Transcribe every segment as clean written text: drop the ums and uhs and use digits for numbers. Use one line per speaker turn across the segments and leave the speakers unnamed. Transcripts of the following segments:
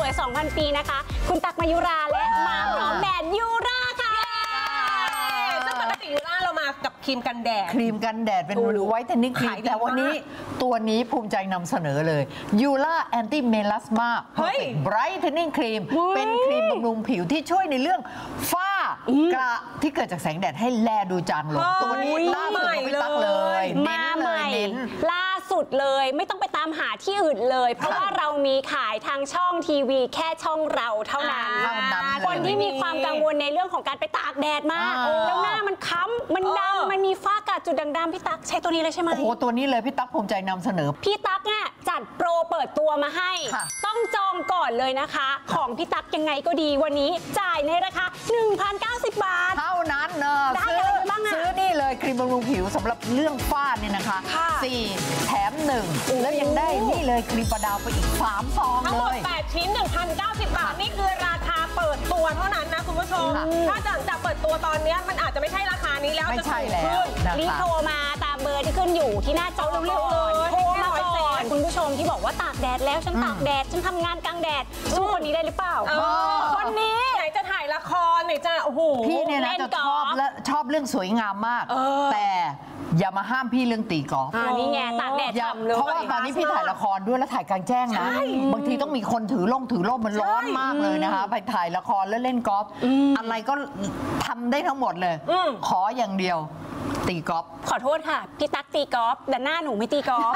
วย 2,000 ปีนะคะคุณตั๊กมายุราและมาพร้อมแดดยูราค่ะ
ซึ่งปกติยูราเรามากับครีมกันแดด
เป็นไวท์เทนนิ่งครีมแต่วันนี้ตัวนี้ภูมิใจนำเสนอเลยยูราแอนตี้เมลาสมาไบรท์เทนนิ่งครีมเป็นครีมบำรุงผิวที่ช่วยในเรื่องฝ้ากระที่เกิดจากแสงแดดให้แลดูจางลงตัวนี้ล่าสุดของพี่ตั๊กเลย
มาใหม่ล่าสุดเลยไม่ต้องไปตามหาที่อื่นเลยเพราะว่าเรามีขายทางช่องทีวีแค่ช่องเราเท่านั้นคนที่มีความกังวลในเรื่องของการไปตากแดดมากแล้วหน้ามันค้ำมันดำมันมีฝ้ากระจุดด่างๆพี่ตั๊กใช้ตัวนี้เลยใช่ไหม
โอ้โหตัวนี้เลยพี่ตั๊กภูมิใจนำเสนอ
พี่ตั๊กเนี่ยจัดโปรเปิดตัวมาให้ต้องจองก่อนเลยนะคะของพี่ตั๊กยังไงก็ดีวันนี้จ่ายในราคา 1,090 บาท
เท่านั้นเนอะซื้อนี่เลยครีมบำรุงผิวสำหรับเรื่องฝ้าเนี่ยนะคะ4แถม1แล้วยังได้นี่เลยครีมประดาวไปอีก3 ซองเลยทั้งหมด
8 ชิ้น 1,090 บาทนี่คือราคาเปิดตัวเท่านั้นนะคุณผู้ชมถ้าจะเปิดตัวตอนนี้มันอาจจะไม่ใช่ราคานี้แล้ว
ไม่ใช่แล้ว
รีบโทรมาตามเบอร์ที่ขึ้นอยู่ที่หน้าจอเร็วๆเลยโทรมาก่อนคุณผู้ชมที่บอกว่าตากแดดแล้วฉันตากแดดฉันทำงานกลางแดดสู้คนนี้ได้หรือเปล่าคนนี้
ไหนจะถ่ายละครไหนจะโอ้โห
พี่เนี่ยนะจะชอบเรื่องสวยงามมากแต่อย่ามาห้ามพี่เรื่องตีกอล์ฟ
นี่ไงตากแดดทำเลย
เพราะว่าตอนนี้พี่ถ่ายละครด้วยแล้วถ่ายกลางแจ้งนะบางทีต้องมีคนถือร่มมันร้อนมากเลยนะคะไปถ่ายละครแล้วเล่นกอล์ฟอะไรก็ทำได้ทั้งหมดเลยขออย่างเดียวตีกอล์ฟ
ขอโทษค่ะพี่ตั๊กตีกอล์ฟแต่หน้าหนูไม่ตีกอล์ฟ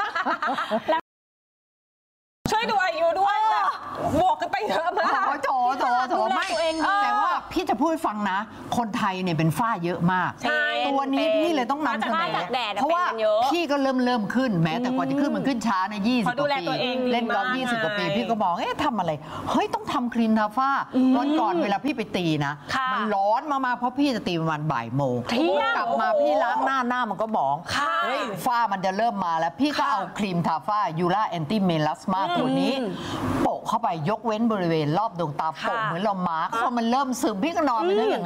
ช่วยดูอายุด้วยแบบบวกกันไปเยอะมาก
โถไม่แต่ว่าพี่จะพูดฟังนะคนไทยเนี่ยเป็นฝ้าเยอะมากตัวนี้พี่เลยต้องนำเสนอเพราะว่าพี่ก็เริ่มขึ้นแม้แต่กว่าจะขึ้นมันขึ้นช้านะ20 กว่าปีเล่นกอล์ฟ20 กว่าปีพี่ก็บอกทำอะไรเฮ้ยต้องทำครีมทาฝ้าวันก่อนเวลาพี่ไปตีนะมันร้อนมากๆเพราะพี่จะตีประมาณบ่ายโมงกลับมาพี่ล้างหน้ามันก็บอกเฮ้ยฝ้ามันจะเริ่มมาแล้วพี่ก็เอาครีมทาฝ้ายูราแอนตี้เมลาสมาตัวนี้โปะเข้าไปยกเว้นบริเวณรอบดวงตาโปะเหมือนเรามาร์คพอมันเริ่มซึมพี่ก็นอนไปได้อย่าง